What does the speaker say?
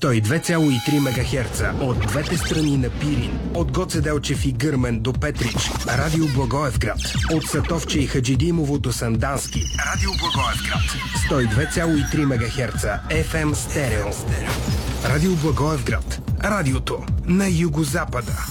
102,3 МГц от двете страни на Пирин, от Гоце Делчев и Гърмен до Петрич, Радио Благоевград, от Сатовче и Хаджидимово до Сандански, Радио Благоевград, 102,3 МГц, FM стерео. Радио Благоевград, радиото на югозапада.